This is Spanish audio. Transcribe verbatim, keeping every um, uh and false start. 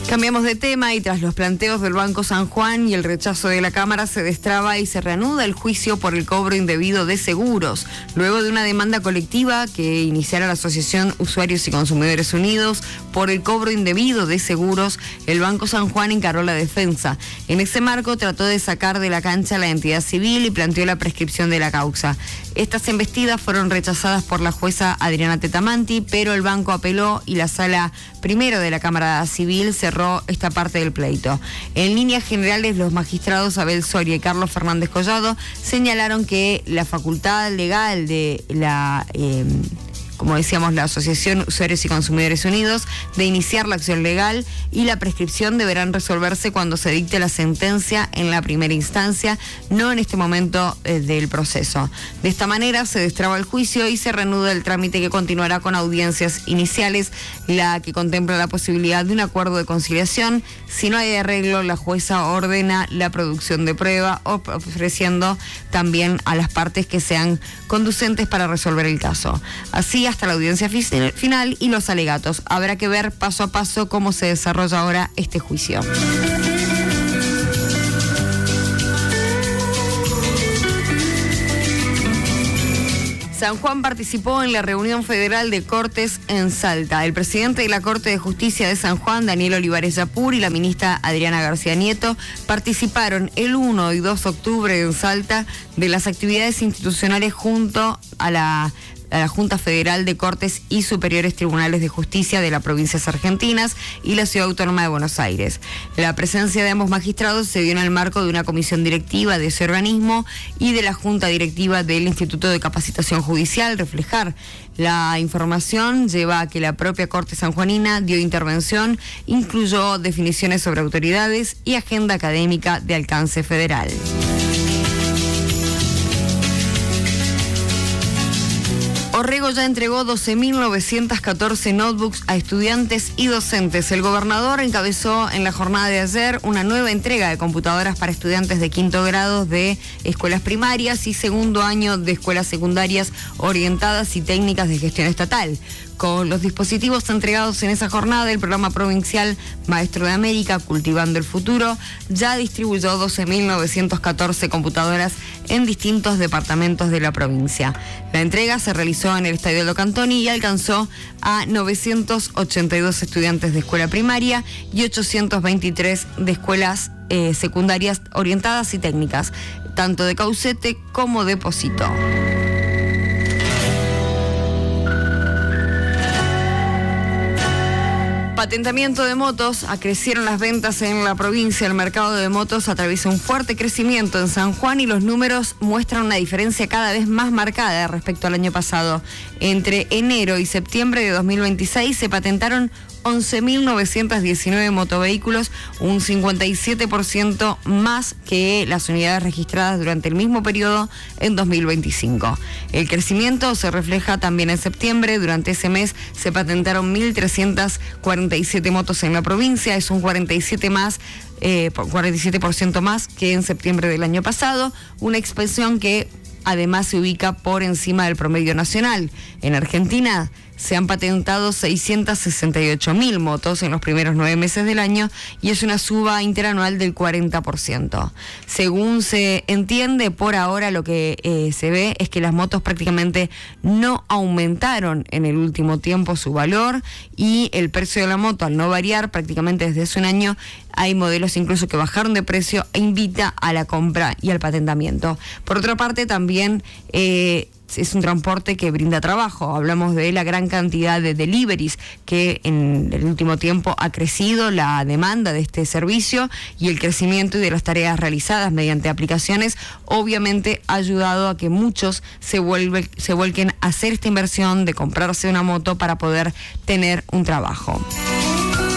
Cambiamos de tema y tras los planteos del Banco San Juan y el rechazo de la Cámara se destraba y se reanuda el juicio por el cobro indebido de seguros. Luego de una demanda colectiva que iniciara la Asociación Usuarios y Consumidores Unidos por el cobro indebido de seguros, el Banco San Juan encaró la defensa. En ese marco trató de sacar de la cancha a la entidad civil y planteó la prescripción de la causa. Estas embestidas fueron rechazadas por la jueza Adriana Tetamanti, pero el banco apeló y la sala primero de la Cámara Civil cerró esta parte del pleito. En líneas generales, los magistrados Abel Soria y Carlos Fernández Collado señalaron que la facultad legal de la... Eh, como decíamos, la Asociación Usuarios y Consumidores Unidos, de iniciar la acción legal y la prescripción deberán resolverse cuando se dicte la sentencia en la primera instancia, no en este momento eh, del proceso. De esta manera se destraba el juicio y se reanuda el trámite que continuará con audiencias iniciales, la que contempla la posibilidad de un acuerdo de conciliación. Si no hay arreglo, la jueza ordena la producción de prueba, ofreciendo también a las partes que sean conducentes para resolver el caso. Así hasta la audiencia final y los alegatos. Habrá que ver paso a paso cómo se desarrolla ahora este juicio. San Juan participó en la reunión federal de Cortes en Salta. El presidente de la Corte de Justicia de San Juan, Daniel Olivares Yapur, y la ministra Adriana García Nieto participaron el uno y dos de octubre en Salta de las actividades institucionales junto a la a la Junta Federal de Cortes y Superiores Tribunales de Justicia de las provincias argentinas y la Ciudad Autónoma de Buenos Aires. La presencia de ambos magistrados se dio en el marco de una comisión directiva de ese organismo y de la Junta Directiva del Instituto de Capacitación Judicial. Reflejar la información lleva a que la propia Corte sanjuanina dio intervención, incluyó definiciones sobre autoridades y agenda académica de alcance federal. Orrego ya entregó doce mil novecientos catorce notebooks a estudiantes y docentes. El gobernador encabezó en la jornada de ayer una nueva entrega de computadoras para estudiantes de quinto grado de escuelas primarias y segundo año de escuelas secundarias orientadas y técnicas de gestión estatal. Con los dispositivos entregados en esa jornada, el programa provincial Maestro de América, Cultivando el Futuro, ya distribuyó doce mil novecientos catorce computadoras en distintos departamentos de la provincia. La entrega se realizó en el Estadio Aldo Cantoni y alcanzó a novecientos ochenta y dos estudiantes de escuela primaria y ochocientos veintitrés de escuelas eh, secundarias orientadas y técnicas, tanto de Caucete como de Posito. Patentamiento de motos. Acrecieron las ventas en la provincia. El mercado de motos atraviesa un fuerte crecimiento en San Juan y los números muestran una diferencia cada vez más marcada respecto al año pasado. Entre enero y septiembre de dos mil veintiséis se patentaron once mil novecientos diecinueve motovehículos, un cincuenta y siete por ciento más que las unidades registradas durante el mismo periodo en dos mil veinticinco. El crecimiento se refleja también en septiembre. Durante ese mes se patentaron mil trescientos cuarenta y siete motos en la provincia, es un cuarenta y siete más, eh, cuarenta y siete por ciento más que en septiembre del año pasado, una expansión que además se ubica por encima del promedio nacional. En Argentina se han patentado seiscientos sesenta y ocho mil motos en los primeros nueve meses del año y es una suba interanual del cuarenta por ciento. Según se entiende, por ahora lo que eh, se ve es que las motos prácticamente no aumentaron en el último tiempo su valor y el precio de la moto, al no variar prácticamente desde hace un año, hay modelos incluso que bajaron de precio e invita a la compra y al patentamiento. Por otra parte, también eh, es un transporte que brinda trabajo. Hablamos de la gran cantidad de deliveries que en el último tiempo ha crecido la demanda de este servicio y el crecimiento y de las tareas realizadas mediante aplicaciones obviamente ha ayudado a que muchos se, vuelve, se vuelquen a hacer esta inversión de comprarse una moto para poder tener un trabajo.